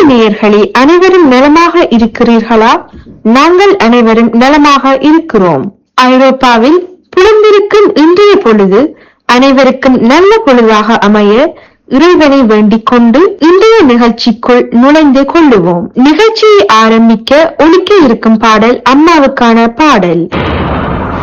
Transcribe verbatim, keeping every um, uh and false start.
நேயர்களே, அனைவரும் நலமாக இருக்கிறீர்களா? நாங்கள் அனைவரும் நலமாக இருக்கிறோம். ஐரோப்பாவில் புலந்திருக்கும் இன்றைய பொழுது அனைவருக்கும் நல்ல பொழுதாக அமைய இறைவனை வேண்டிக் கொண்டு இன்றைய நிகழ்ச்சிக்குள் நுழைந்து கொள்ளுவோம். நிகழ்ச்சியை ஆரம்பிக்க ஒலிக்க இருக்கும் பாடல் அம்மாவுக்கான பாடல்.